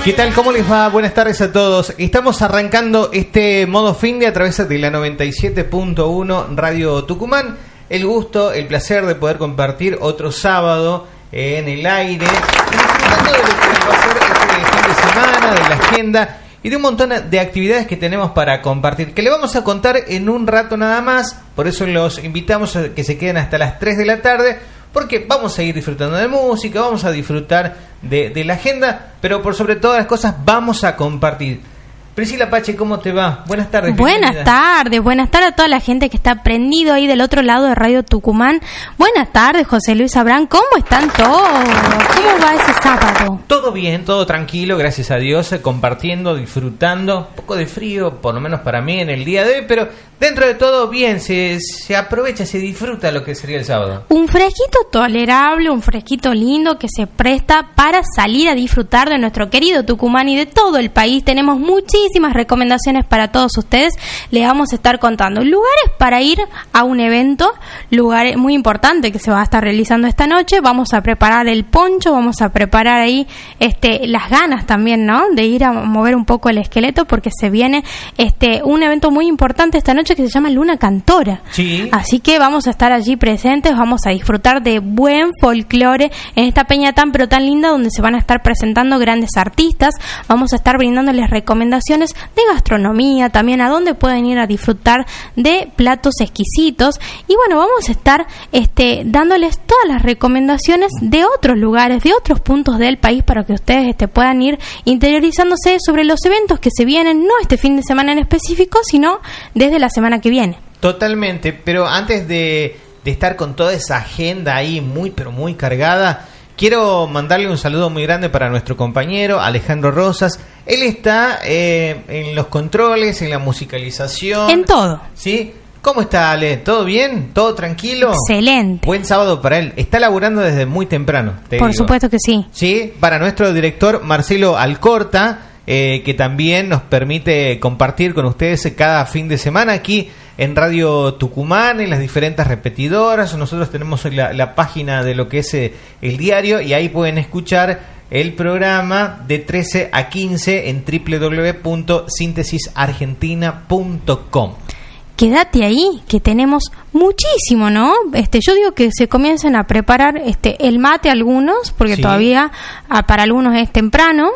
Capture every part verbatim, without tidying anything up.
¿Qué tal? ¿Cómo les va? Buenas tardes a todos. Estamos arrancando este modo fin de a través de la noventa y siete punto uno Radio Tucumán. El gusto, el placer de poder compartir otro sábado en el aire, disfrutando de lo que va a ser este fin de semana, de la agenda y de un montón de actividades que tenemos para compartir, que le vamos a contar en un rato nada más. Por eso los invitamos a que se queden hasta las tres de la tarde, porque vamos a seguir disfrutando de música, vamos a disfrutar de, de la agenda, pero por sobre todas las cosas vamos a compartir. Priscila Pache, ¿cómo te va? Buenas tardes. Buenas bienvenida. tardes, buenas tardes a toda la gente que está prendido ahí del otro lado de Radio Tucumán. Buenas tardes, José Luis Abraham, ¿cómo están todos? ¿Cómo va ese sábado? Todo bien, todo tranquilo, gracias a Dios, compartiendo, disfrutando. Un poco de frío, por lo menos para mí en el día de hoy, pero dentro de todo bien, se, se aprovecha, se disfruta lo que sería el sábado. Un fresquito tolerable, un fresquito lindo que se presta para salir a disfrutar de nuestro querido Tucumán y de todo el país. Tenemos muchísimas recomendaciones para todos ustedes. Les vamos a estar contando lugares para ir a un evento, lugares muy importante que se va a estar realizando esta noche. Vamos a preparar el poncho, vamos a preparar ahí este las ganas también, ¿no? De ir a mover un poco el esqueleto, porque se viene este un evento muy importante esta noche que se llama Luna Cantora. Sí. Así que vamos a estar allí presentes, vamos a disfrutar de buen folclore en esta peña tan pero tan linda, donde se van a estar presentando grandes artistas. Vamos a estar brindándoles recomendaciones de gastronomía, también a dónde pueden ir a disfrutar de platos exquisitos. Y bueno, vamos a estar este dándoles todas las recomendaciones de otros lugares, de otros puntos del país, para que ustedes este, puedan ir interiorizándose sobre los eventos que se vienen, no este fin de semana en específico, sino desde la semana que viene. Totalmente, pero antes de, de estar con toda esa agenda ahí muy pero muy cargada, quiero mandarle un saludo muy grande para nuestro compañero Alejandro Rosas. Él está eh, en los controles, en la musicalización. En todo. ¿Sí? ¿Cómo está, Ale? ¿Todo bien? ¿Todo tranquilo? Excelente. Buen sábado para él. Está laburando desde muy temprano, te Por digo. supuesto que sí. Sí, para nuestro director Marcelo Alcorta, eh, que también nos permite compartir con ustedes cada fin de semana aquí en Radio Tucumán, en las diferentes repetidoras. Nosotros tenemos la, la página de lo que es eh, el diario, y ahí pueden escuchar el programa de trece a quince en doble u doble u doble u punto síntesis argentina punto com. Quédate ahí, que tenemos muchísimo, ¿no? Este, yo digo que se comiencen a preparar este el mate algunos, porque sí, todavía ah, para algunos es temprano,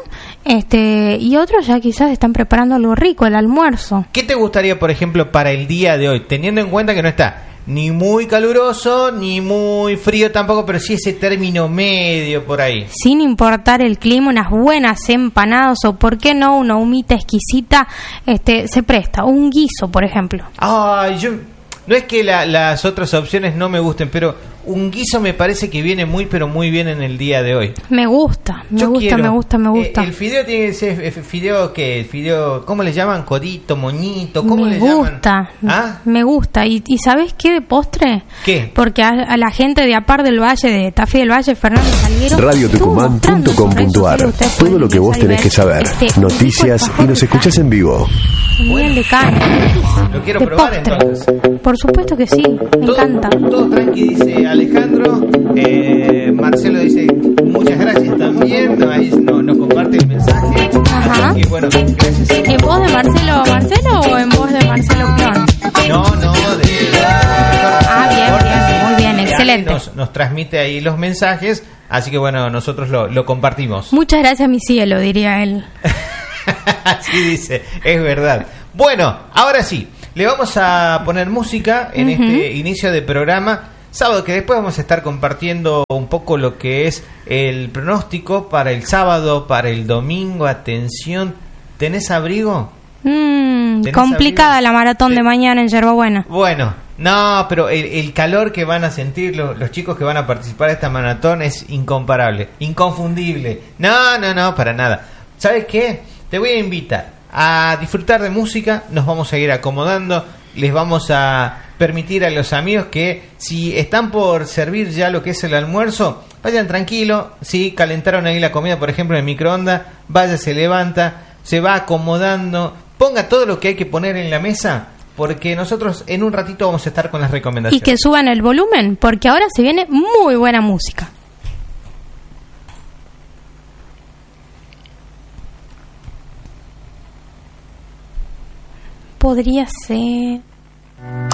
este y otros ya quizás están preparando algo rico, el almuerzo. ¿Qué te gustaría, por ejemplo, para el día de hoy, teniendo en cuenta que no está ni muy caluroso ni muy frío tampoco, pero sí ese término medio por ahí? Sin importar el clima, unas buenas empanadas, o por qué no una humita exquisita, este se presta, un guiso, por ejemplo. Ay, yo no es que la, las otras opciones no me gusten, pero un guiso me parece que viene muy pero muy bien en el día de hoy. Me gusta, me Yo gusta, quiero, me gusta, me gusta. Eh, el fideo tiene que ser fideo que fideo, ¿cómo le llaman? Codito, moñito, ¿cómo me le gusta, llaman? ¿Ah? Me gusta. ¿Y, y sabes qué de postre? ¿Qué? Porque a, a la gente de Apar del Valle, de Tafí del Valle, Fernando Salguero, radio tucumán punto com punto a r. Todo lo que vos tenés que saber. Este, Noticias y nos escuchás en vivo. Miel de caña. Lo quiero de probar postre. Entonces. Por supuesto que sí, me todo, encanta. Todo tranqui, dice Alejandro. Eh, Marcelo dice muchas gracias también. Ahí nos no comparte el mensaje. Ajá. Y bueno, gracias. ¿En voz de Marcelo Marcelo o en voz de Marcelo Clon? No, no, de. Ah, bien, bien, muy bien, excelente. Nos, nos transmite ahí los mensajes, así que bueno, nosotros lo, lo compartimos. Muchas gracias, mi cielo, diría él. Así dice, es verdad. Bueno, ahora sí, le vamos a poner música en uh-huh. este inicio de programa. Sábado, que después vamos a estar compartiendo un poco lo que es el pronóstico para el sábado, para el domingo. Atención, ¿tenés abrigo? Mm, ¿Tenés complicada abrigo? La maratón de mañana en Yerbabuena. Bueno, no, pero el, el calor que van a sentir los, los chicos que van a participar de esta maratón es incomparable, inconfundible. No, no, no, para nada. ¿Sabes qué? Te voy a invitar a disfrutar de música, nos vamos a ir acomodando, les vamos a permitir a los amigos que si están por servir ya lo que es el almuerzo, vayan tranquilo, si calentaron ahí la comida, por ejemplo, en el microondas, vaya, se levanta, se va acomodando, ponga todo lo que hay que poner en la mesa, porque nosotros en un ratito vamos a estar con las recomendaciones. Y que suban el volumen, porque ahora se viene muy buena música. podría ser?